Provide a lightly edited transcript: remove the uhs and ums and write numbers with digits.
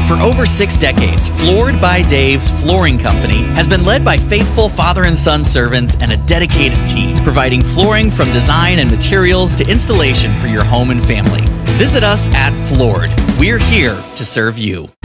For over 6 decades, Floored by Dave's Flooring Company has been led by faithful father and son servants and a dedicated team, providing flooring from design and materials to installation for your home and family. Visit us at Floored. We're here to serve you.